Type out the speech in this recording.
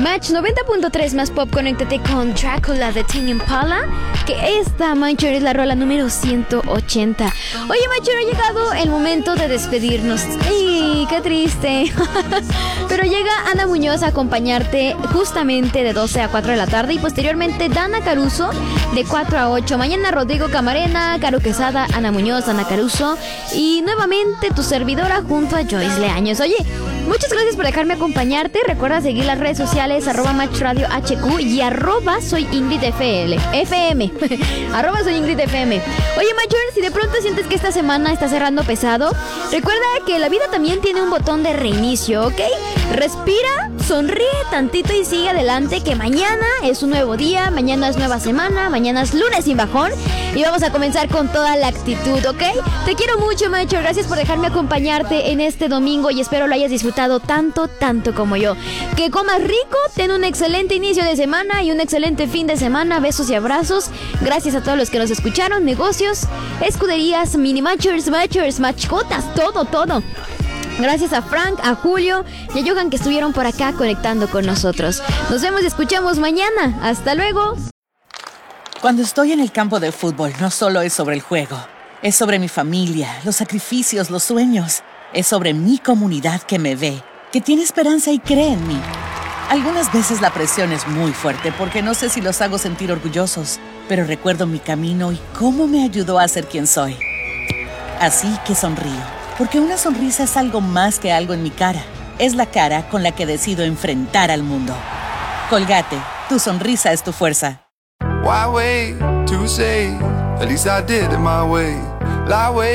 Match 90.3 más pop, conéctate con Drácula de Tame Impala, que esta, Mancher, es la rola número 180. Oye, Mancher, ha llegado el momento de despedirnos. ¡Ay, qué triste! Pero llega Ana Muñoz a acompañarte justamente de 12 a 4 de la tarde y posteriormente Dana Caruso de 4 a 8. Mañana Rodrigo Camarena, Caro Quesada, Ana Muñoz, Dana Caruso y nuevamente tu servidora junto a Joyce Leaños. Oye, muchas gracias por dejarme acompañarte. Recuerda seguir las redes sociales @MatchRadioHQ y @SoyIngridFM. @SoyIngridFM. Oye, Mayor, si de pronto sientes que esta semana está cerrando pesado, recuerda que la vida también tiene un botón de reinicio, ¿ok? Respira, sonríe tantito y sigue adelante, que mañana es un nuevo día, mañana es nueva semana, mañana es lunes sin bajón y vamos a comenzar con toda la actitud, ¿ok? Te quiero mucho, Mayor. Gracias por dejarme acompañarte en este domingo y espero lo hayas disfrutado tanto como yo. Que comas rico, ten un excelente inicio de semana y un excelente fin de semana. Besos y abrazos. Gracias a todos los que nos escucharon. Negocios, escuderías, mini matchers, mascotas, todo. Gracias a Frank, a Julio y a Johan que estuvieron por acá conectando con nosotros. Nos vemos y escuchamos mañana. Hasta luego. Cuando estoy en el campo de fútbol, no solo es sobre el juego. Es sobre mi familia, los sacrificios, los sueños. Es sobre mi comunidad que me ve, que tiene esperanza y cree en mí. Algunas veces la presión es muy fuerte porque no sé si los hago sentir orgullosos, pero recuerdo mi camino y cómo me ayudó a ser quien soy. Así que sonrío, porque una sonrisa es algo más que algo en mi cara. Es la cara con la que decido enfrentar al mundo. Colgate, tu sonrisa es tu fuerza. Why wait to say? At least I did it my way. Lie way